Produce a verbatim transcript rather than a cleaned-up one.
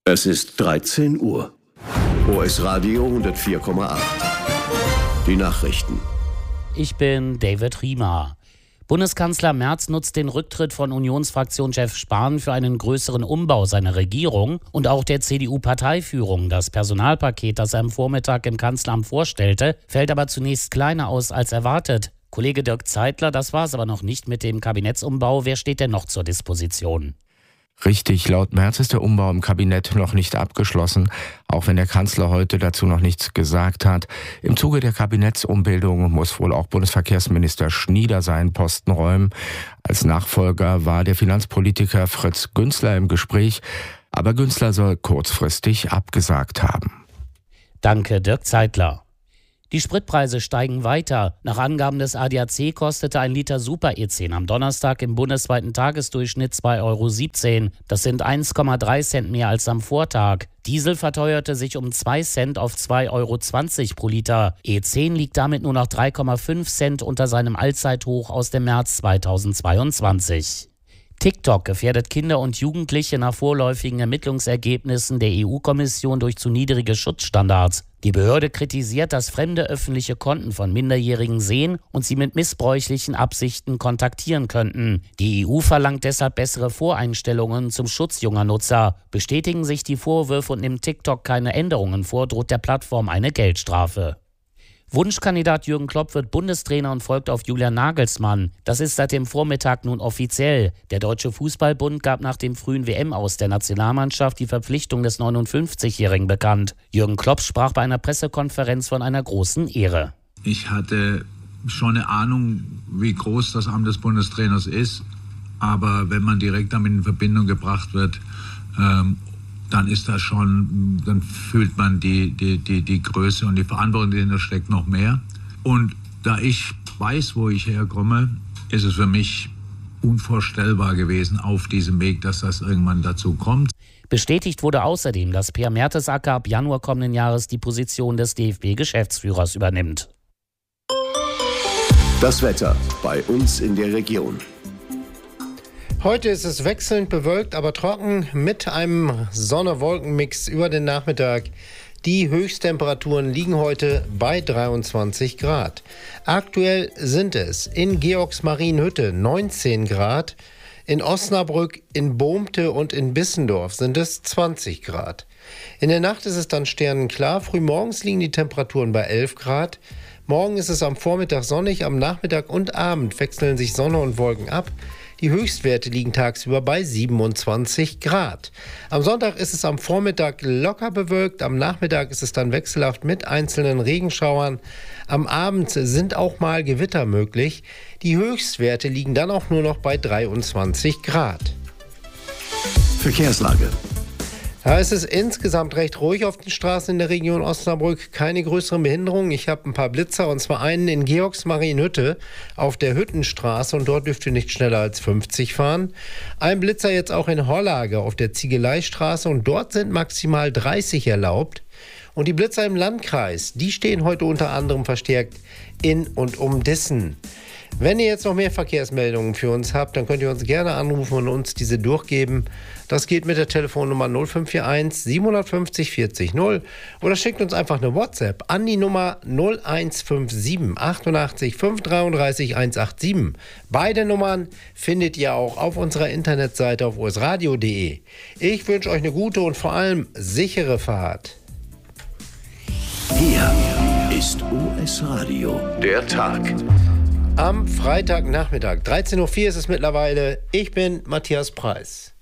Es ist dreizehn Uhr. O S Radio hundertvier Komma acht. Die Nachrichten. Ich bin David Riemer. Bundeskanzler Merz nutzt den Rücktritt von Unionsfraktionschef Spahn für einen größeren Umbau seiner Regierung und auch der C D U-Parteiführung. Das Personalpaket, das er am Vormittag im Kanzleramt vorstellte, fällt aber zunächst kleiner aus als erwartet. Kollege Dirk Zeitler, das war es aber noch nicht mit dem Kabinettsumbau. Wer steht denn noch zur Disposition? Richtig, laut Merz ist der Umbau im Kabinett noch nicht abgeschlossen, auch wenn der Kanzler heute dazu noch nichts gesagt hat. Im Zuge der Kabinettsumbildung muss wohl auch Bundesverkehrsminister Schnieder seinen Posten räumen. Als Nachfolger war der Finanzpolitiker Fritz Günzler im Gespräch, aber Günzler soll kurzfristig abgesagt haben. Danke, Dirk Zeitler. Die Spritpreise steigen weiter. Nach Angaben des A D A C kostete ein Liter Super E zehn am Donnerstag im bundesweiten Tagesdurchschnitt zwei Euro siebzehn. Das sind eins Komma drei Cent mehr als am Vortag. Diesel verteuerte sich um zwei Cent auf zwei Euro zwanzig pro Liter. E zehn liegt damit nur noch drei Komma fünf Cent unter seinem Allzeithoch aus dem März zweitausendzweiundzwanzig. TikTok gefährdet Kinder und Jugendliche nach vorläufigen Ermittlungsergebnissen der E U-Kommission durch zu niedrige Schutzstandards. Die Behörde kritisiert, dass Fremde öffentliche Konten von Minderjährigen sehen und sie mit missbräuchlichen Absichten kontaktieren könnten. Die E U verlangt deshalb bessere Voreinstellungen zum Schutz junger Nutzer. Bestätigen sich die Vorwürfe und nimmt TikTok keine Änderungen vor, droht der Plattform eine Geldstrafe. Wunschkandidat Jürgen Klopp wird Bundestrainer und folgt auf Julian Nagelsmann. Das ist seit dem Vormittag nun offiziell. Der Deutsche Fußballbund gab nach dem frühen W M-Aus der Nationalmannschaft die Verpflichtung des neunundfünfzigjährigen bekannt. Jürgen Klopp sprach bei einer Pressekonferenz von einer großen Ehre. Ich hatte schon eine Ahnung, wie groß das Amt des Bundestrainers ist. Aber wenn man direkt damit in Verbindung gebracht wird, ähm, dann ist das schon, dann fühlt man die, die, die, die Größe und die Verantwortung, die dahinter steckt, noch mehr. Und da ich weiß, wo ich herkomme, ist es für mich unvorstellbar gewesen auf diesem Weg, dass das irgendwann dazu kommt. Bestätigt wurde außerdem, dass Per Mertesacker ab Januar kommenden Jahres die Position des D F B-Geschäftsführers übernimmt. Das Wetter bei uns in der Region. Heute ist es wechselnd bewölkt, aber trocken mit einem Sonne-Wolken-Mix über den Nachmittag. Die Höchsttemperaturen liegen heute bei dreiundzwanzig Grad. Aktuell sind es in Georgsmarienhütte neunzehn Grad, in Osnabrück, in Bohmte und in Bissendorf sind es zwanzig Grad. In der Nacht ist es dann sternenklar, frühmorgens liegen die Temperaturen bei elf Grad. Morgen ist es am Vormittag sonnig, am Nachmittag und Abend wechseln sich Sonne und Wolken ab. Die Höchstwerte liegen tagsüber bei siebenundzwanzig Grad. Am Sonntag ist es am Vormittag locker bewölkt, am Nachmittag ist es dann wechselhaft mit einzelnen Regenschauern. Am Abend sind auch mal Gewitter möglich. Die Höchstwerte liegen dann auch nur noch bei dreiundzwanzig Grad. Verkehrslage. Ja, es ist insgesamt recht ruhig auf den Straßen in der Region Osnabrück. Keine größeren Behinderungen. Ich habe ein paar Blitzer, und zwar einen in Georgsmarienhütte auf der Hüttenstraße, und dort dürft ihr nicht schneller als fünfzig fahren. Ein Blitzer jetzt auch in Hollage auf der Ziegeleistraße, und dort sind maximal dreißig erlaubt. Und die Blitzer im Landkreis, die stehen heute unter anderem verstärkt in und um Dissen. Wenn ihr jetzt noch mehr Verkehrsmeldungen für uns habt, dann könnt ihr uns gerne anrufen und uns diese durchgeben. Das geht mit der Telefonnummer null fünf vier eins sieben fünf null vierzig null oder schickt uns einfach eine WhatsApp an die Nummer null eins fünf sieben achtundachtzig fünf dreiunddreißig hundertsiebenundachtzig. Beide Nummern findet ihr auch auf unserer Internetseite auf osradio punkt de. Ich wünsche euch eine gute und vor allem sichere Fahrt. Hier ist O S Radio, der Tag. Am Freitagnachmittag, dreizehn Uhr vier ist es mittlerweile. Ich bin Matthias Preis.